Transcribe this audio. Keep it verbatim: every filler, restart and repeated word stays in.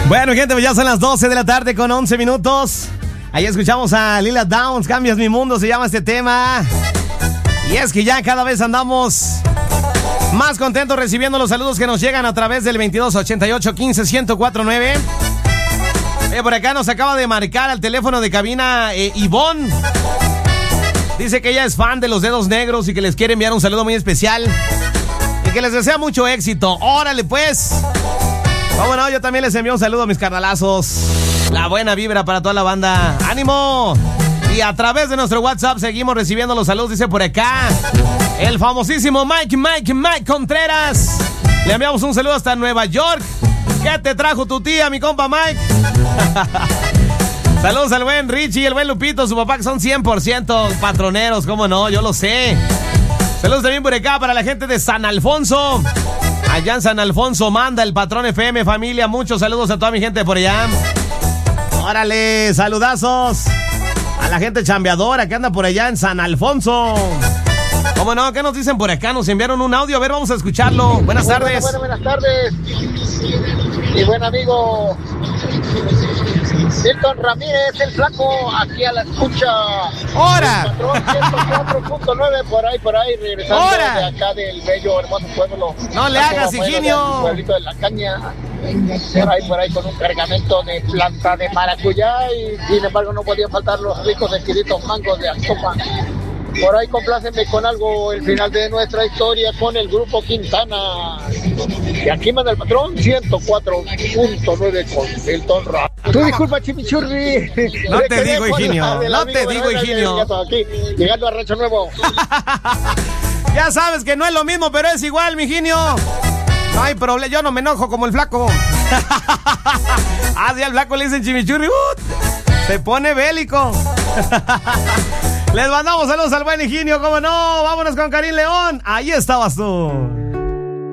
Bueno, gente, pues ya son las doce de la tarde con once minutos. Ahí escuchamos a Lila Downs, Cambias mi mundo, se llama este tema. Y es que ya cada vez andamos más contentos recibiendo los saludos que nos llegan a través del veintidós ochenta y ocho quince ciento cuatro nueve. Eh, por acá nos acaba de marcar al teléfono de cabina eh, Ivonne. Dice que ella es fan de Los Dedos Negros y que les quiere enviar un saludo muy especial y que les desea mucho éxito. ¡Órale, pues! Cómo no, yo también les envío un saludo a mis carnalazos. La buena vibra para toda la banda. ¡Ánimo! Y a través de nuestro WhatsApp seguimos recibiendo los saludos. Dice por acá el famosísimo Mike, Mike, Mike Contreras. Le enviamos un saludo hasta Nueva York. ¿Qué te trajo tu tía, mi compa Mike? Saludos al buen Richie y el buen Lupito, su papá, que son cien por ciento patroneros, cómo no, yo lo sé. Saludos también por acá para la gente de San Alfonso. Allá en San Alfonso manda el patrón F M, familia. Muchos saludos a toda mi gente por allá. Órale, saludazos a la gente chambeadora que anda por allá en San Alfonso. ¿Cómo no? ¿Qué nos dicen por acá? Nos enviaron un audio, a ver, vamos a escucharlo. Buenas bueno, tardes. Bueno, buenas tardes. Mi buen amigo Milton Ramírez, el flaco, aquí a la escucha. ¡Hora! Patrón ciento cuatro punto nueve, por ahí, por ahí, regresando ¡Hora! de acá del bello, hermoso pueblo. No le hagas, Higinio. Pueblito de La Caña. Por ahí, por ahí, con un cargamento de planta de maracuyá y, sin embargo, no podían faltar los ricos exquisitos mangos de Actopan. Por ahí complácenme con algo el final de nuestra historia con el grupo Quintana. Y aquí manda el patrón ciento cuatro punto nueve con Milton Ramírez. Tú disculpa, Chimichurri. No te digo, Higinio. No te digo, Higinio. Aquí, llegando a Rancho Nuevo. Ya sabes que no es lo mismo, pero es igual, mi Higinio. No hay problema, yo no me enojo como el flaco. Ah, sí, al flaco le dicen chimichurri. Uh, se pone bélico. Les mandamos saludos al buen Higinio, cómo no. Vámonos con Karim León. Ahí estabas tú.